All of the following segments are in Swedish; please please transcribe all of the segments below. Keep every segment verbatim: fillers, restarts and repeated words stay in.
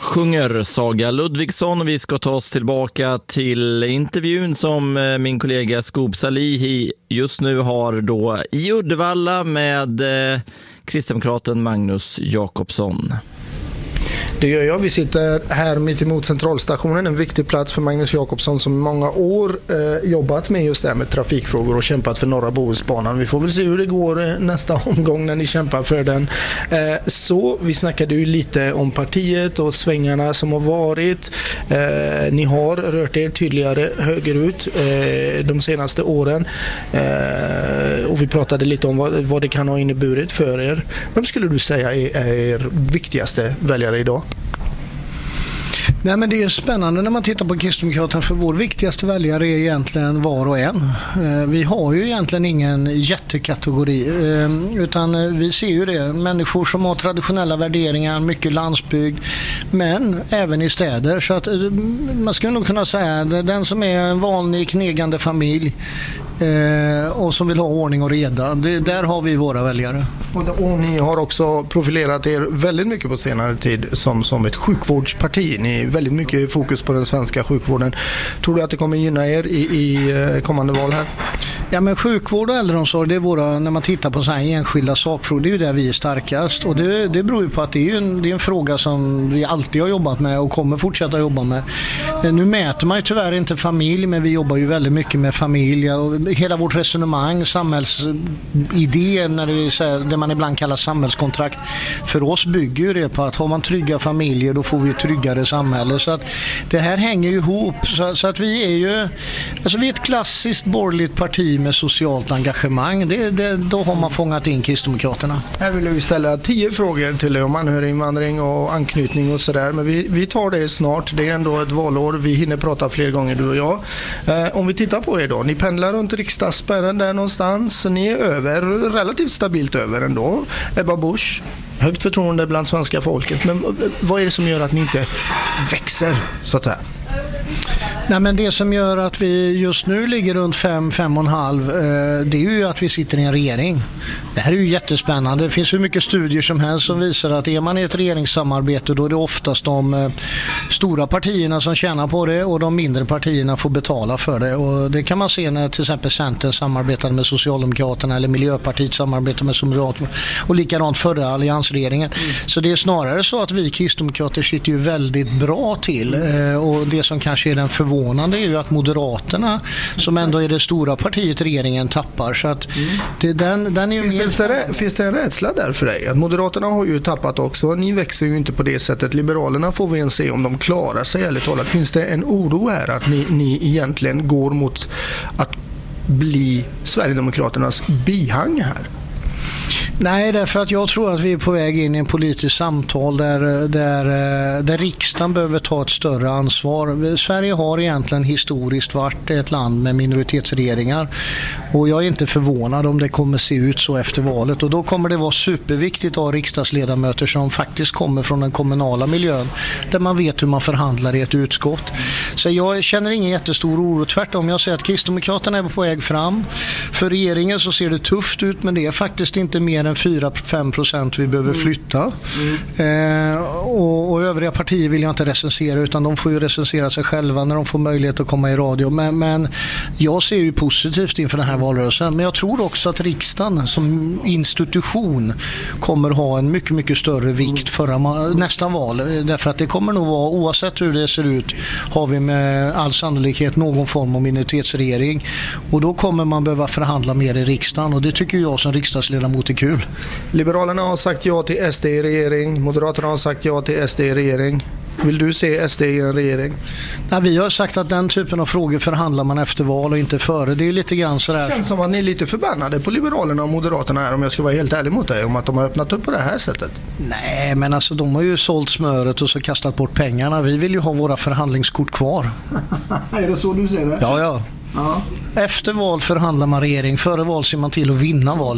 Sjunger Saga Ludvigsson. Vi ska ta oss tillbaka till intervjun som min kollega Skoob Salihi just nu har då i Uddevalla med eh, kristdemokraten Magnus Jacobsson. Det gör jag. Vi sitter här mitt emot centralstationen, en viktig plats för Magnus Jacobsson som i många år eh, jobbat med just det här med trafikfrågor och kämpat för norra Bohusbanan. Vi får väl se hur det går eh, nästa omgång när ni kämpar för den. Eh, så vi snackade ju lite om partiet och svängarna som har varit. Eh, ni har rört er tydligare högerut eh, de senaste åren. Eh, och vi pratade lite om vad, vad det kan ha inneburit för er. Vem skulle du säga är, är er viktigaste väljare idag? Nej, men det är spännande när man tittar på Kristdemokraterna, för vår viktigaste väljare är egentligen var och en. Vi har ju egentligen ingen jättekategori, utan vi ser ju det. Människor som har traditionella värderingar, mycket landsbygd, men även i städer. Så att man skulle nog kunna säga att den som är en vanlig knegande familj och som vill ha ordning och reda, det, där har vi våra väljare. Och, och ni har också profilerat er väldigt mycket på senare tid som, som ett sjukvårdsparti. Ni är väldigt mycket fokus på den svenska sjukvården. Tror du att det kommer gynna er i, i kommande val här? Ja, men sjukvård och äldreomsorg, det är våra, när man tittar på så här enskilda sakfrågor, det är ju där vi är starkast. Och det, det beror ju på att det är, ju en, det är en fråga som vi alltid har jobbat med och kommer fortsätta jobba med. Nu mäter man ju tyvärr inte familj, men vi jobbar ju väldigt mycket med familj. Och hela vårt resonemang, samhällsidén, när det, är, det man ibland kallar samhällskontrakt, för oss bygger ju det på att har man trygga familjer, då får vi ett tryggare samhälle. Så att det här hänger ju ihop. Så, så att vi är ju, alltså vi är ett klassiskt borgerligt parti med socialt engagemang. Det, det, då har man fångat in Kristdemokraterna. Här vill vi ställa tio frågor till dig om anhöriginvandring och anknytning och sådär. Men vi, vi tar det snart. Det är ändå ett valår. Vi hinner prata fler gånger, du och jag. Eh, om vi tittar på er då. Ni pendlar runt riksdagsspärren där någonstans. Ni är över, relativt stabilt över ändå. Ebba Busch, högt förtroende bland svenska folket. Men vad är det som gör att ni inte växer, så att säga? Nej, men det som gör att vi just nu ligger runt fem, fem och en halv, det är ju att vi sitter i en regering. Det här är ju jättespännande. Det finns hur mycket studier som helst som visar att är man i ett regeringssamarbete, då är det oftast de stora partierna som tjänar på det och de mindre partierna får betala för det. Och det kan man se när till exempel Centern samarbetar med Socialdemokraterna eller Miljöpartiet samarbetar med Socialdemokraterna och likadant förra alliansregeringen. Mm. Så det är snarare så att vi kristdemokrater sitter ju väldigt bra till, och det som kanske är den förvånande är ju att Moderaterna, som ändå är det stora partiet, regeringen tappar. Så att det, den, den är ju finns, finns, det, finns det en rädsla där för dig? Att Moderaterna har ju tappat också. Ni växer ju inte på det sättet. Liberalerna får vi en se om de klarar sig, ärligt talat. Finns det en oro här att ni, ni egentligen går mot att bli Sverigedemokraternas bihang här? Nej, därför att jag tror att vi är på väg in i en politisk samtal där, där, där riksdagen behöver ta ett större ansvar. Sverige har egentligen historiskt varit ett land med minoritetsregeringar, och jag är inte förvånad om det kommer se ut så efter valet, och då kommer det vara superviktigt att ha riksdagsledamöter som faktiskt kommer från den kommunala miljön där man vet hur man förhandlar i ett utskott. Så jag känner ingen jättestor oro, tvärtom. Jag säger att Kristdemokraterna är på väg fram. För regeringen så ser det tufft ut, men det är faktiskt inte mer än fyra till fem procent vi behöver flytta. Mm. Eh, och, och övriga partier vill jag inte recensera, utan de får ju recensera sig själva när de får möjlighet att komma i radio. Men, men jag ser ju positivt inför den här valrörelsen. Men jag tror också att riksdagen som institution kommer ha en mycket, mycket större vikt förra, nästa val. Därför att det kommer nog vara, oavsett hur det ser ut, har vi med all sannolikhet någon form av minoritetsregering. Och då kommer man behöva förhandla mer i riksdagen, och det tycker jag som riksdagsledamot är kul. Liberalerna har sagt ja till S D i regering. Moderaterna har sagt ja till S D i regering. Vill du se S D i en regering? Ja, vi har sagt att den typen av frågor förhandlar man efter val och inte före. Det är lite grann sådär. Det känns som att ni är lite förbannade på Liberalerna och Moderaterna här, om jag ska vara helt ärlig mot dig, om att de har öppnat upp på det här sättet. Nej, men alltså de har ju sålt smöret och så kastat bort pengarna. Vi vill ju ha våra förhandlingskort kvar. Är det så du ser det? Ja, ja. Ja. Efter val förhandlar man regering. Före val ser man till att vinna valet.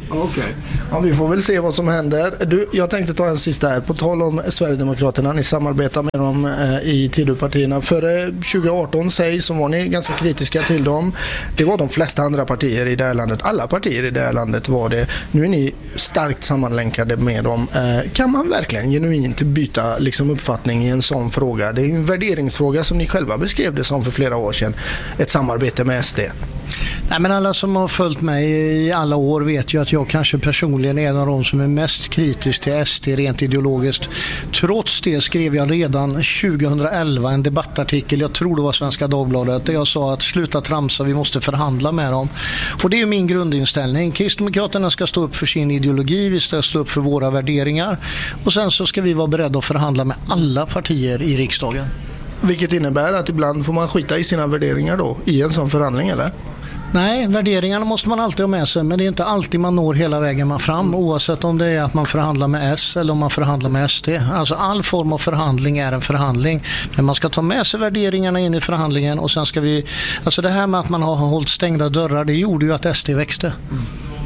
Okej. Okay. Ja, vi får väl se vad som händer. Du, jag tänkte ta en sista här. På tal om Sverigedemokraterna, ni samarbetar med dem eh, i Tidöpartierna. Före tjugo arton säg så var ni ganska kritiska till dem. Det var de flesta andra partier i det här landet. Alla partier i det här landet var det. Nu är ni starkt sammanlänkade med dem. Eh, kan man verkligen genuint byta liksom, uppfattning i en sån fråga? Det är en värderingsfråga som ni själva beskrev det som för flera år sedan. Ett samarbete med S D. Nej, men alla som har följt mig i alla år vet ju att jag kanske personligen är en av de som är mest kritisk till S D rent ideologiskt. Trots det skrev jag redan tjugohundraelva en debattartikel, jag tror det var Svenska Dagbladet, där jag sa att sluta tramsa, vi måste förhandla med dem. Och det är min grundinställning. Kristdemokraterna ska stå upp för sin ideologi, vi ska stå upp för våra värderingar och sen så ska vi vara beredda att förhandla med alla partier i riksdagen. Vilket innebär att ibland får man skita i sina värderingar då i en sån förhandling, eller? Nej, värderingarna måste man alltid ha med sig, men det är inte alltid man når hela vägen man fram, mm. oavsett om det är att man förhandlar med S eller om man förhandlar med S D. Alltså all form av förhandling är en förhandling, men man ska ta med sig värderingarna in i förhandlingen och sen ska vi, alltså det här med att man har hållit stängda dörrar, det gjorde ju att S D växte. Mm.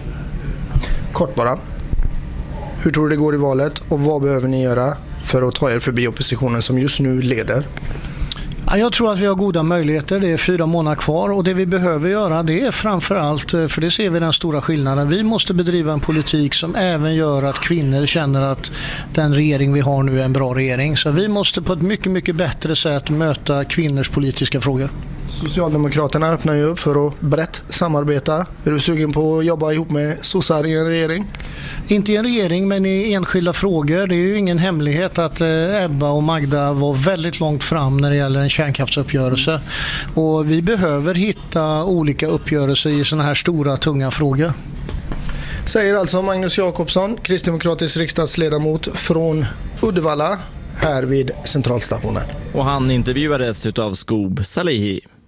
Kort bara, hur tror du det går i valet och vad behöver ni göra för att ta er förbi oppositionen som just nu leder? Jag tror att vi har goda möjligheter, det är fyra månader kvar och det vi behöver göra det är framförallt, för det ser vi den stora skillnaden, vi måste bedriva en politik som även gör att kvinnor känner att den regering vi har nu är en bra regering. Så vi måste på ett mycket, mycket bättre sätt möta kvinnors politiska frågor. Socialdemokraterna öppnar ju upp för att brett samarbeta. Är du sugen på att jobba ihop med sossar i en regering? Inte i en regering, men i enskilda frågor. Det är ju ingen hemlighet att Ebba och Magda var väldigt långt fram när det gäller en kärnkraftsuppgörelse. Och vi behöver hitta olika uppgörelser i sådana här stora, tunga frågor. Säger alltså Magnus Jacobsson, kristdemokratisk riksdagsledamot från Uddevalla, här vid centralstationen. Och han intervjuades av Skoob Salihi.